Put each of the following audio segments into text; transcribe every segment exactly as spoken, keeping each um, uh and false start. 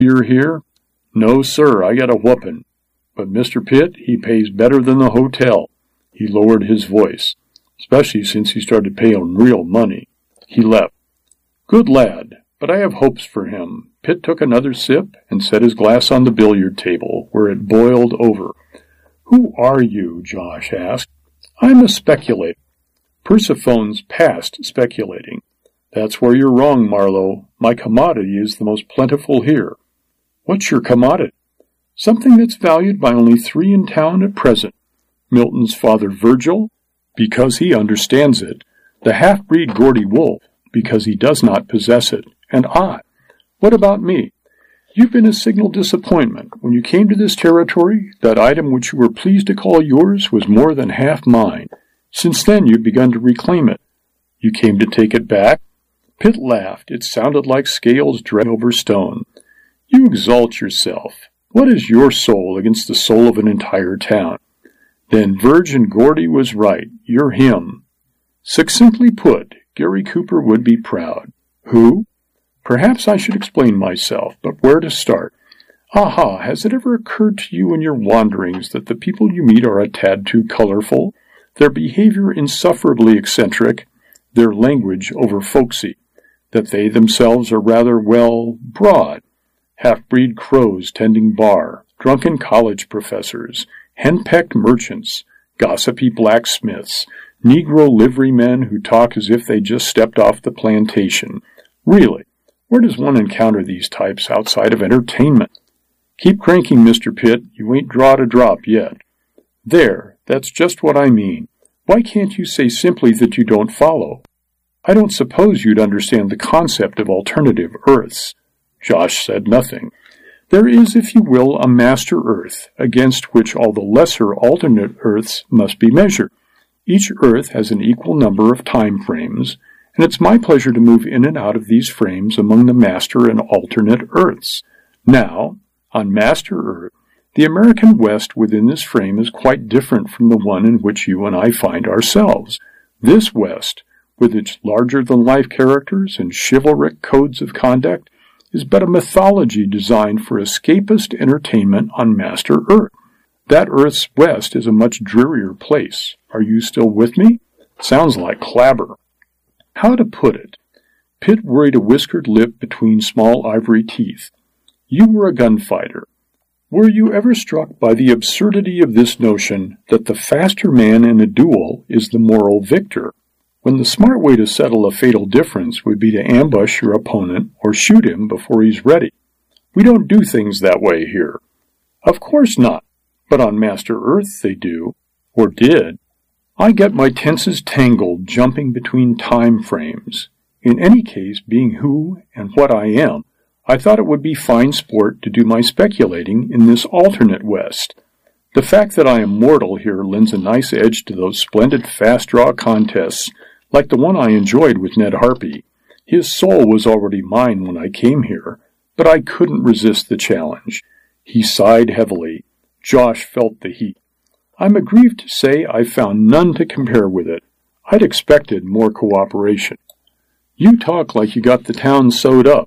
you're here? No, sir, I got a whoopin'. But Mister Pitt, he pays better than the hotel. He lowered his voice, especially since he started paying real money. He left. Good lad, but I have hopes for him. Pitt took another sip and set his glass on the billiard table, where it boiled over. Who are you? Josh asked. I'm a speculator. Persephone's past speculating. That's where you're wrong, Marlowe. My commodity is the most plentiful here. What's your commodity? Something that's valued by only three in town at present. Milton's father Virgil, because he understands it. The half-breed Gordy Wolf, because he does not possess it. And I. What about me? You've been a signal disappointment. When you came to this territory, that item which you were pleased to call yours was more than half mine. Since then you've begun to reclaim it. You came to take it back? Pitt laughed. It sounded like scales dragging over stone. You exalt yourself. What is your soul against the soul of an entire town? Then Virgin Gordy was right. You're him. Succinctly put, Gary Cooper would be proud. Who? Perhaps I should explain myself, but where to start? Aha, has it ever occurred to you in your wanderings that the people you meet are a tad too colorful, their behavior insufferably eccentric, their language over folksy, that they themselves are rather, well, broad, half-breed crows tending bar, drunken college professors, henpecked merchants, gossipy blacksmiths, Negro liverymen who talk as if they just stepped off the plantation. Really, where does one encounter these types outside of entertainment? Keep cranking, Mister Pitt. You ain't drawed a drop yet. There, that's just what I mean. Why can't you say simply that you don't follow? I don't suppose you'd understand the concept of alternative Earths. Josh said nothing. There is, if you will, a master Earth, against which all the lesser alternate Earths must be measured. Each Earth has an equal number of time frames, and it's my pleasure to move in and out of these frames among the master and alternate Earths. Now, on Master Earth, the American West within this frame is quite different from the one in which you and I find ourselves. This West, with its larger-than-life characters and chivalric codes of conduct, is but a mythology designed for escapist entertainment on Master Earth. That Earth's West is a much drearier place. Are you still with me? Sounds like clabber. How to put it? Pitt worried a whiskered lip between small ivory teeth. You were a gunfighter. Were you ever struck by the absurdity of this notion that the faster man in a duel is the moral victor, when the smart way to settle a fatal difference would be to ambush your opponent or shoot him before he's ready? We don't do things that way here. Of course not, but on Master Earth they do, or did. I get my tenses tangled jumping between time frames. In any case, being who and what I am, I thought it would be fine sport to do my speculating in this alternate West. The fact that I am mortal here lends a nice edge to those splendid fast-draw contests, like the one I enjoyed with Ned Harpy. His soul was already mine when I came here, but I couldn't resist the challenge. He sighed heavily. Josh felt the heat. I'm aggrieved to say I found none to compare with it. I'd expected more cooperation. You talk like you got the town sewed up.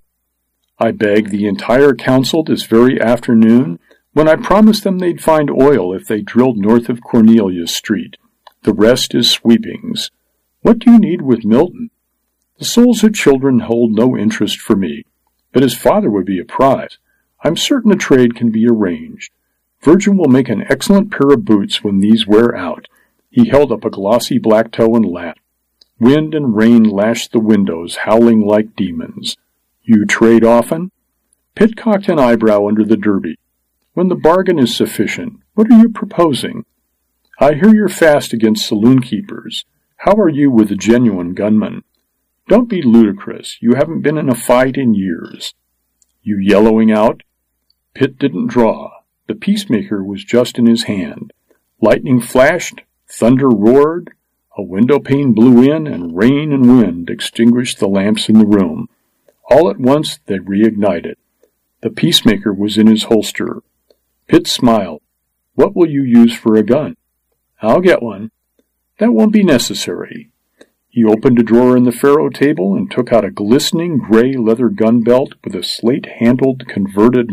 I begged the entire council this very afternoon, when I promised them they'd find oil if they drilled north of Cornelia Street. The rest is sweepings. What do you need with Milton? The souls of children hold no interest for me, but his father would be a prize. I'm certain a trade can be arranged. Virgin will make an excellent pair of boots when these wear out. He held up a glossy black toe and laughed. Wind and rain lashed the windows, howling like demons. You trade often? Pitt cocked an eyebrow under the derby. When the bargain is sufficient, what are you proposing? I hear you're fast against saloon keepers. How are you with a genuine gunman? Don't be ludicrous. You haven't been in a fight in years. You yellowing out? Pitt didn't draw. The peacemaker was just in his hand. Lightning flashed, thunder roared, a window pane blew in, and rain and wind extinguished the lamps in the room. All at once they reignited. The peacemaker was in his holster. Pitt smiled. What will you use for a gun? I'll get one. That won't be necessary. He opened a drawer in the faro table and took out a glistening gray leather gun belt with a slate-handled converted